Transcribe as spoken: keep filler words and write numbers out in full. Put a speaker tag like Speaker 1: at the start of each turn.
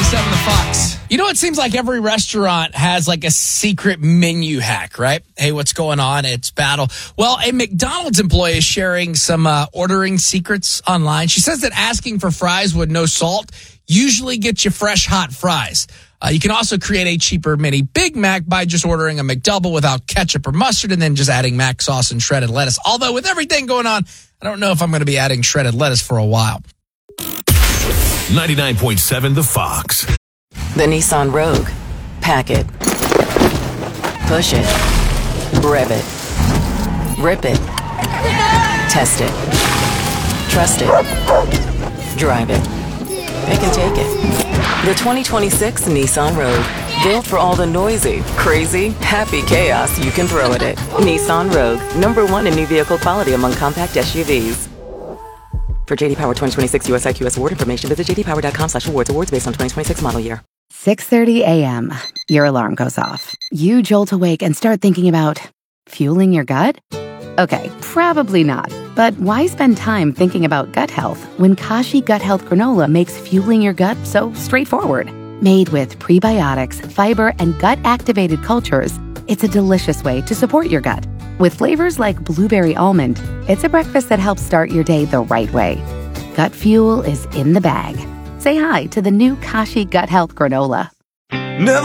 Speaker 1: point seven The Fox. You know, it seems like every restaurant has like a secret menu hack, right? Hey, what's going on? It's battle. Well, a McDonald's employee is sharing some uh, ordering secrets online. She says that asking for fries with no salt usually gets you fresh, hot fries. Uh, you can also create a cheaper mini Big Mac by just ordering a McDouble without ketchup or mustard and then just adding mac sauce and shredded lettuce. Although with everything going on, I don't know if I'm going to be adding shredded lettuce for a while.
Speaker 2: ninety-nine point seven The Fox.
Speaker 3: The Nissan Rogue. Pack it. Push it. Rev it. Rip it. Test it. Trust it. Drive it. Pick and take it. The twenty twenty-six Nissan Rogue. Built for all the noisy, crazy, happy chaos you can throw at it. Nissan Rogue. Number one in new vehicle quality among compact S U Vs. For J D Power twenty twenty-six U S I Q S award information, visit j d power dot com slash awards. Awards based on twenty twenty-six model year.
Speaker 4: six thirty a.m. Your alarm goes off. You jolt awake and start thinking about fueling your gut? Okay, probably not. But why spend time thinking about gut health when Kashi Gut Health Granola makes fueling your gut so straightforward? Made with prebiotics, fiber, and gut-activated cultures, it's a delicious way to support your gut. With flavors like blueberry almond, it's a breakfast that helps start your day the right way. Gut fuel is in the bag. Say hi to the new Kashi Gut Health Granola.
Speaker 5: Never